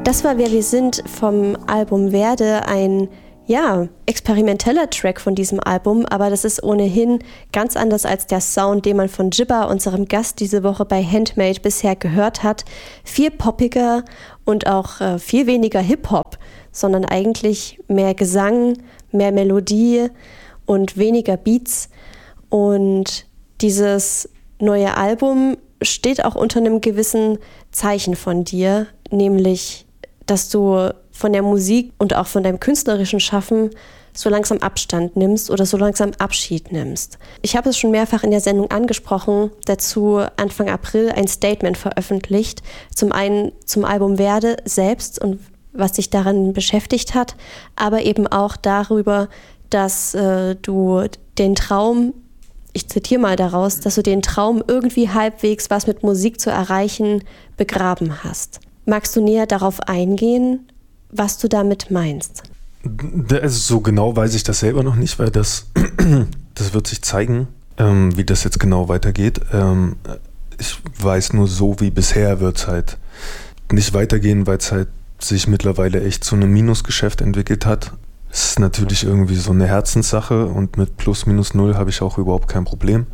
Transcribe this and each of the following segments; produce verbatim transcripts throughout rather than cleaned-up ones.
Das war Wer wir sind vom Album Werde, ein ja, experimenteller Track von diesem Album, aber das ist ohnehin ganz anders als der Sound, den man von Jibba, unserem Gast diese Woche bei Handmade, bisher gehört hat. Viel poppiger und auch äh, viel weniger Hip-Hop, sondern eigentlich mehr Gesang, mehr Melodie und weniger Beats. Und dieses neue Album steht auch unter einem gewissen Zeichen von dir, nämlich dass du von der Musik und auch von deinem künstlerischen Schaffen so langsam Abstand nimmst oder so langsam Abschied nimmst. Ich habe es schon mehrfach in der Sendung angesprochen, dazu Anfang April ein Statement veröffentlicht, zum einen zum Album Werde selbst und was dich daran beschäftigt hat, aber eben auch darüber, dass äh, du den Traum, ich zitiere mal daraus, dass du den Traum, irgendwie halbwegs was mit Musik zu erreichen, begraben hast. Magst du näher darauf eingehen, was du damit meinst? Also so genau weiß ich das selber noch nicht, weil das, das wird sich zeigen, ähm, wie das jetzt genau weitergeht. Ähm, ich weiß nur, so wie bisher wird es halt nicht weitergehen, weil es halt sich mittlerweile echt zu einem Minusgeschäft entwickelt hat. Es ist natürlich irgendwie so eine Herzenssache und mit plus minus null habe ich auch überhaupt kein Problem.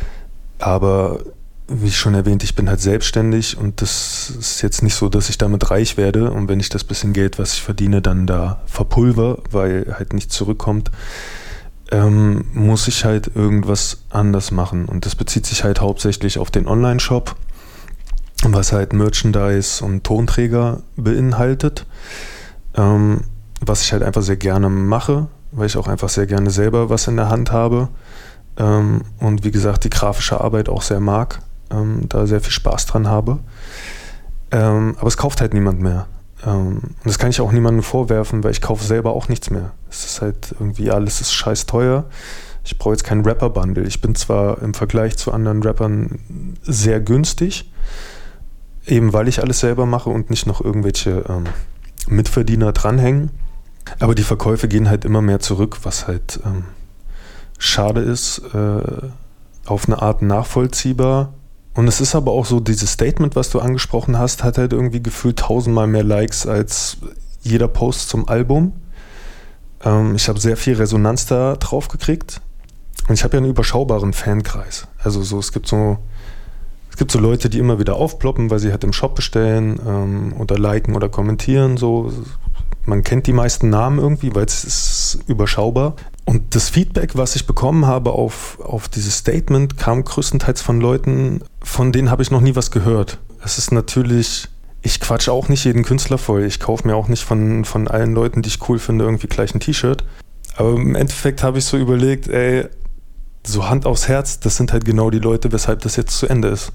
Aber wie schon erwähnt, ich bin halt selbstständig und das ist jetzt nicht so, dass ich damit reich werde und wenn ich das bisschen Geld, was ich verdiene, dann da verpulver, weil halt nichts zurückkommt, ähm, muss ich halt irgendwas anders machen. Und das bezieht sich halt hauptsächlich auf den Online-Shop, was halt Merchandise und Tonträger beinhaltet, ähm, was ich halt einfach sehr gerne mache, weil ich auch einfach sehr gerne selber was in der Hand habe ähm, und wie gesagt die grafische Arbeit auch sehr mag. Ähm, da sehr viel Spaß dran habe. Ähm, aber es kauft halt niemand mehr. Ähm, und das kann ich auch niemandem vorwerfen, weil ich kaufe selber auch nichts mehr. Es ist halt irgendwie, alles ist scheiß teuer. Ich brauche jetzt keinen Rapper-Bundle. Ich bin zwar im Vergleich zu anderen Rappern sehr günstig, eben weil ich alles selber mache und nicht noch irgendwelche ähm, Mitverdiener dranhängen. Aber die Verkäufe gehen halt immer mehr zurück, was halt ähm, schade ist, äh, auf eine Art nachvollziehbar. Und es ist aber auch so, dieses Statement, was du angesprochen hast, hat halt irgendwie gefühlt tausendmal mehr Likes als jeder Post zum Album. Ähm, ich habe sehr viel Resonanz da drauf gekriegt. Und ich habe ja einen überschaubaren Fankreis. Also so, es gibt so, es gibt so Leute, die immer wieder aufploppen, weil sie halt im Shop bestellen ähm, oder liken oder kommentieren. So. Man kennt die meisten Namen irgendwie, weil es ist überschaubar. Und das Feedback, was ich bekommen habe auf, auf dieses Statement, kam größtenteils von Leuten, von denen habe ich noch nie was gehört. Es ist natürlich, ich quatsche auch nicht jeden Künstler voll. Ich kaufe mir auch nicht von, von allen Leuten, die ich cool finde, irgendwie gleich ein T-Shirt. Aber im Endeffekt habe ich so überlegt, ey, so Hand aufs Herz, das sind halt genau die Leute, weshalb das jetzt zu Ende ist.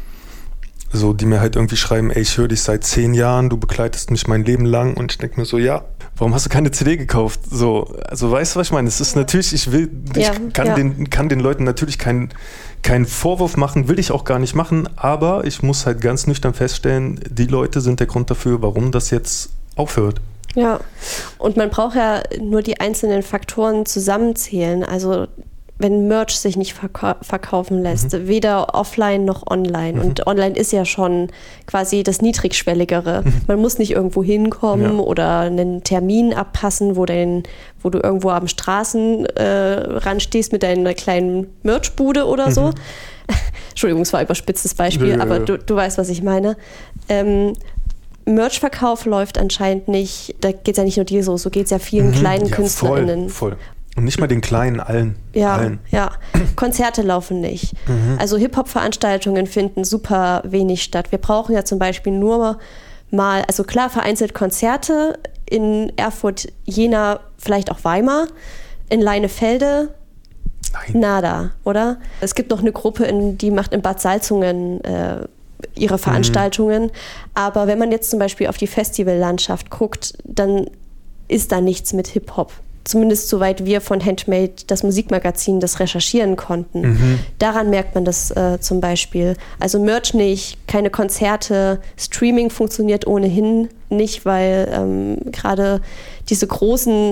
So, die mir halt irgendwie schreiben, ey, ich höre dich seit zehn Jahren, du begleitest mich mein Leben lang und ich denke mir so, ja, warum hast du keine C D gekauft? So, also weißt du, was ich meine? Es ist natürlich, ich will, ich ja, kann, ja. Den, kann den Leuten natürlich keinen keinen Vorwurf machen, will ich auch gar nicht machen, aber ich muss halt ganz nüchtern feststellen, die Leute sind der Grund dafür, warum das jetzt aufhört. Ja, und man braucht ja nur die einzelnen Faktoren zusammenzählen, also wenn Merch sich nicht verkau- verkaufen lässt, mhm. weder offline noch online. Mhm. Und online ist ja schon quasi das Niedrigschwelligere. Mhm. Man muss nicht irgendwo hinkommen ja. oder einen Termin abpassen, wo, dein, wo du irgendwo am Straßenrand äh, stehst mit deiner kleinen Merchbude oder mhm. so. Entschuldigung, es war ein überspitztes Beispiel, Nö. aber du, du weißt, was ich meine. Ähm, Merchverkauf läuft anscheinend nicht, da geht es ja nicht nur dir so, so geht es ja vielen mhm. kleinen ja, KünstlerInnen. Voll, voll. Und nicht mal den Kleinen, allen. Ja, allen. ja. Konzerte laufen nicht. Mhm. Also Hip-Hop-Veranstaltungen finden super wenig statt. Wir brauchen ja zum Beispiel nur mal, also klar vereinzelt Konzerte in Erfurt, Jena, vielleicht auch Weimar, in Leinefelde, Nein. nada, oder? Es gibt noch eine Gruppe, in, die macht in Bad Salzungen äh, ihre Veranstaltungen. Mhm. Aber wenn man jetzt zum Beispiel auf die Festivallandschaft guckt, dann ist da nichts mit Hip-Hop. Zumindest soweit wir von Handmade, das Musikmagazin, das recherchieren konnten. Mhm. Daran merkt man das äh, zum Beispiel. Also Merch nicht, keine Konzerte, Streaming funktioniert ohnehin nicht, weil ähm, gerade diese großen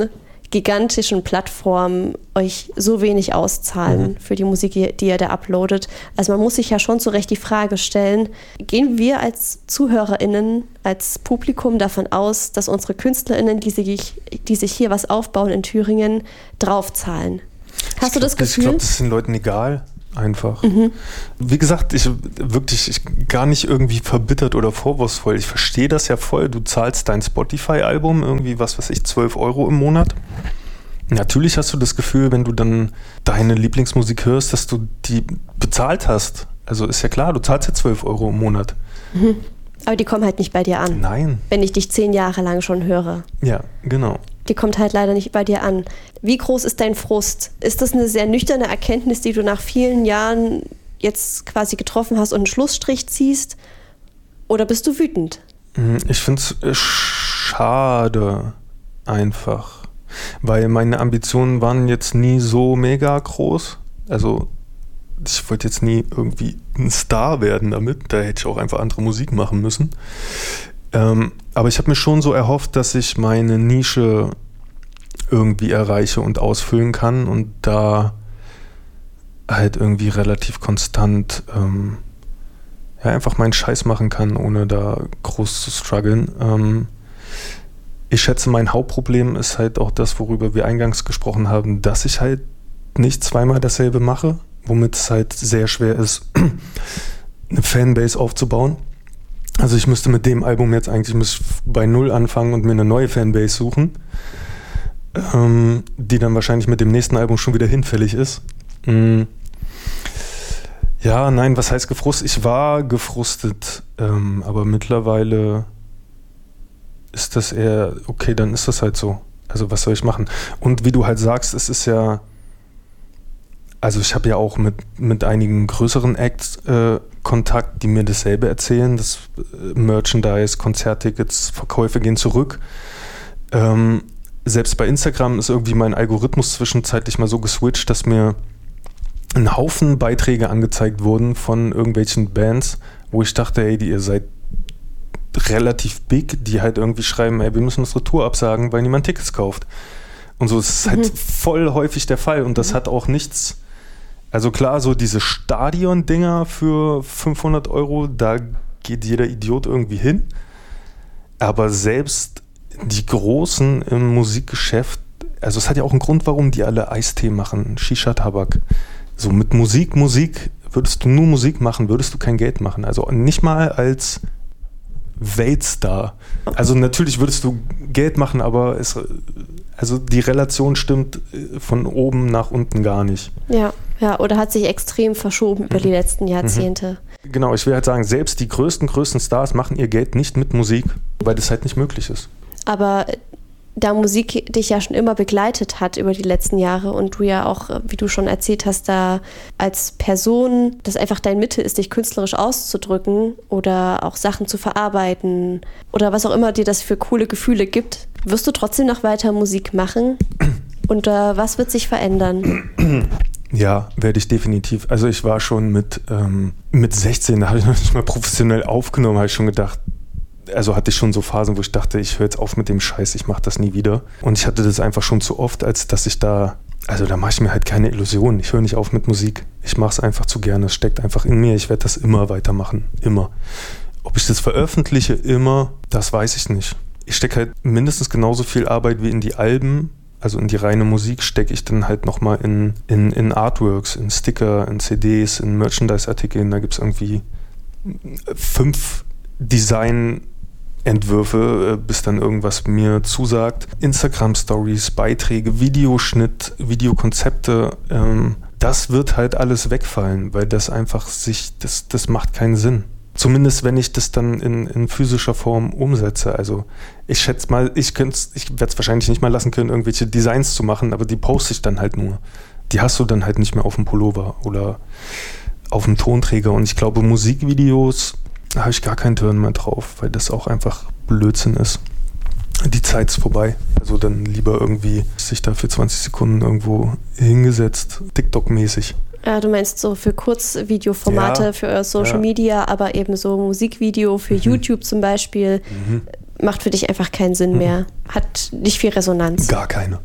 gigantischen Plattformen euch so wenig auszahlen mhm. für die Musik, die ihr da uploadet. Also man muss sich ja schon zu Recht die Frage stellen, gehen wir als ZuhörerInnen, als Publikum davon aus, dass unsere KünstlerInnen, die sich, die sich hier was aufbauen in Thüringen, draufzahlen? Hast ich du das glaub, Gefühl? Ich glaube, das ist den Leuten egal. Einfach. Mhm. Wie gesagt, ich wirklich ich, gar nicht irgendwie verbittert oder vorwurfsvoll. Ich verstehe das ja voll. Du zahlst dein Spotify-Album irgendwie, was weiß ich, zwölf Euro im Monat. Natürlich hast du das Gefühl, wenn du dann deine Lieblingsmusik hörst, dass du die bezahlt hast. Also ist ja klar, du zahlst ja zwölf Euro im Monat. Mhm. Aber die kommen halt nicht bei dir an. Nein. Wenn ich dich zehn Jahre lang schon höre. Ja, genau. Die kommt halt leider nicht bei dir an. Wie groß ist dein Frust? Ist das eine sehr nüchterne Erkenntnis, die du nach vielen Jahren jetzt quasi getroffen hast und einen Schlussstrich ziehst? Oder bist du wütend? Ich finde es schade einfach. Weil meine Ambitionen waren jetzt nie so mega groß. Also ich wollte jetzt nie irgendwie ein Star werden damit. Da hätte ich auch einfach andere Musik machen müssen. Ähm, aber ich habe mir schon so erhofft, dass ich meine Nische irgendwie erreiche und ausfüllen kann und da halt irgendwie relativ konstant ähm, ja, einfach meinen Scheiß machen kann, ohne da groß zu strugglen. Ähm, ich schätze, mein Hauptproblem ist halt auch das, worüber wir eingangs gesprochen haben, dass ich halt nicht zweimal dasselbe mache, womit es halt sehr schwer ist, eine Fanbase aufzubauen. Also ich müsste mit dem Album jetzt eigentlich bei Null anfangen und mir eine neue Fanbase suchen, ähm, die dann wahrscheinlich mit dem nächsten Album schon wieder hinfällig ist. Mhm. Ja, nein, was heißt gefrustet? Ich war gefrustet, ähm, aber mittlerweile ist das eher, okay, dann ist das halt so. Also was soll ich machen? Und wie du halt sagst, es ist ja, also ich habe ja auch mit, mit einigen größeren Acts äh, Kontakt, die mir dasselbe erzählen, dass äh, Merchandise, Konzerttickets, Verkäufe gehen zurück. Ähm, selbst bei Instagram ist irgendwie mein Algorithmus zwischenzeitlich mal so geswitcht, dass mir ein Haufen Beiträge angezeigt wurden von irgendwelchen Bands, wo ich dachte, ey, die, ihr seid relativ big, die halt irgendwie schreiben, ey, wir müssen unsere Tour absagen, weil niemand Tickets kauft. Und so ist es mhm. halt voll häufig der Fall und das mhm. hat auch nichts. Also klar, so diese Stadion-Dinger für fünfhundert Euro, da geht jeder Idiot irgendwie hin. Aber selbst die Großen im Musikgeschäft, also es hat ja auch einen Grund, warum die alle Eistee machen, Shisha-Tabak. So mit Musik, Musik, würdest du nur Musik machen, würdest du kein Geld machen. Also nicht mal als Weltstar. Also natürlich würdest du Geld machen, aber es, also die Relation stimmt von oben nach unten gar nicht. Ja, ja, oder hat sich extrem verschoben über die letzten Jahrzehnte. Genau, ich will halt sagen, selbst die größten, größten Stars machen ihr Geld nicht mit Musik, weil das halt nicht möglich ist. Aber da Musik dich ja schon immer begleitet hat über die letzten Jahre und du ja auch, wie du schon erzählt hast, da als Person, das einfach dein Mittel ist, dich künstlerisch auszudrücken oder auch Sachen zu verarbeiten oder was auch immer dir das für coole Gefühle gibt, wirst du trotzdem noch weiter Musik machen? Und äh, was wird sich verändern? Ja, werde ich definitiv. Also ich war schon mit, ähm, mit sechzehn, da habe ich noch nicht mal professionell aufgenommen, habe ich schon gedacht, also hatte ich schon so Phasen, wo ich dachte, ich höre jetzt auf mit dem Scheiß, ich mache das nie wieder. Und ich hatte das einfach schon zu oft, als dass ich da, also da mache ich mir halt keine Illusionen. Ich höre nicht auf mit Musik. Ich mache es einfach zu gerne. Es steckt einfach in mir. Ich werde das immer weitermachen. Immer. Ob ich das veröffentliche, immer, das weiß ich nicht. Ich stecke halt mindestens genauso viel Arbeit wie in die Alben, also in die reine Musik, stecke ich dann halt nochmal in, in, in Artworks, in Sticker, in C Ds, in Merchandise-Artikeln. Da gibt es irgendwie fünf Design- Entwürfe, bis dann irgendwas mir zusagt. Instagram-Stories, Beiträge, Videoschnitt, Videokonzepte, ähm, das wird halt alles wegfallen, weil das einfach sich, das, das macht keinen Sinn. Zumindest wenn ich das dann in, in physischer Form umsetze. Also ich schätze mal, ich könnte ich werde es wahrscheinlich nicht mal lassen können, irgendwelche Designs zu machen, aber die poste ich dann halt nur. Die hast du dann halt nicht mehr auf dem Pullover oder auf dem Tonträger. Und ich glaube, Musikvideos, da habe ich gar keinen Turn mehr drauf, weil das auch einfach Blödsinn ist. Die Zeit ist vorbei. Also dann lieber irgendwie sich da für zwanzig Sekunden irgendwo hingesetzt, TikTok-mäßig. Ja, du meinst so für Kurzvideoformate, ja, für Social ja. Media, aber eben so Musikvideo für mhm. YouTube zum Beispiel, mhm. macht für dich einfach keinen Sinn mhm. mehr. Hat nicht viel Resonanz. Gar keine.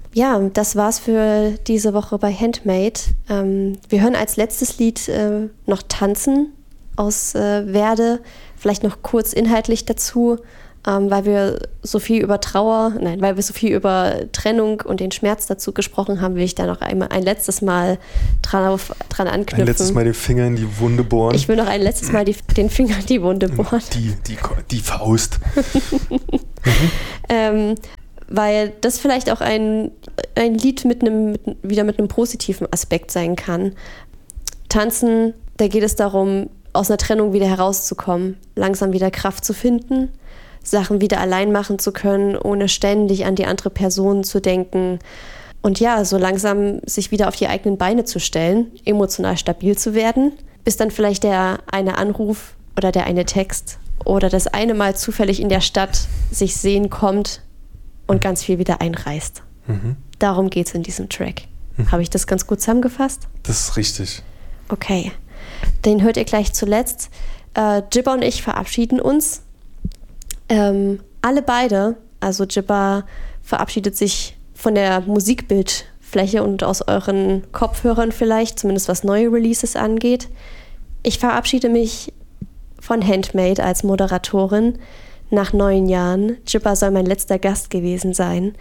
Ja, das war's für diese Woche bei Handmade. Ähm, wir hören als letztes Lied äh, noch Tanzen aus äh, Werde, vielleicht noch kurz inhaltlich dazu, ähm, weil wir so viel über Trauer, nein, weil wir so viel über Trennung und den Schmerz dazu gesprochen haben, will ich da noch einmal ein letztes Mal dran, auf, dran anknüpfen. Ein letztes Mal den Finger in die Wunde bohren. Ich will noch ein letztes Mal die, den Finger in die Wunde bohren. Die, die, die Faust. mhm. ähm, weil das vielleicht auch ein, ein Lied mit einem, mit, wieder mit einem positiven Aspekt sein kann. Tanzen, da geht es darum, aus einer Trennung wieder herauszukommen, langsam wieder Kraft zu finden, Sachen wieder allein machen zu können, ohne ständig an die andere Person zu denken und ja, so langsam sich wieder auf die eigenen Beine zu stellen, emotional stabil zu werden, bis dann vielleicht der eine Anruf oder der eine Text oder das eine Mal zufällig in der Stadt sich sehen kommt und ganz viel wieder einreißt. Mhm. Darum geht es in diesem Track. Mhm. Habe ich das ganz gut zusammengefasst? Das ist richtig. Okay, den hört ihr gleich zuletzt. Äh, Jibba und ich verabschieden uns. Ähm, alle beide, also Jibba verabschiedet sich von der Musikbildfläche und aus euren Kopfhörern vielleicht, zumindest was neue Releases angeht. Ich verabschiede mich von Handmade als Moderatorin nach neun Jahren. Jibba soll mein letzter Gast gewesen sein.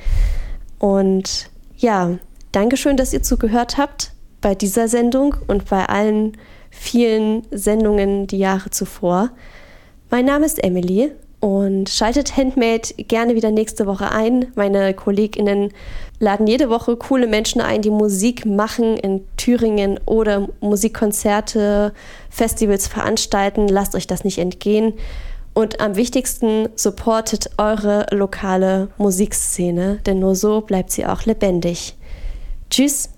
Und ja, Dankeschön, dass ihr zugehört habt bei dieser Sendung und bei allen vielen Sendungen die Jahre zuvor. Mein Name ist Emily und schaltet Handmade gerne wieder nächste Woche ein. Meine KollegInnen laden jede Woche coole Menschen ein, die Musik machen in Thüringen oder Musikkonzerte, Festivals veranstalten. Lasst euch das nicht entgehen. Und am wichtigsten, supportet eure lokale Musikszene, denn nur so bleibt sie auch lebendig. Tschüss!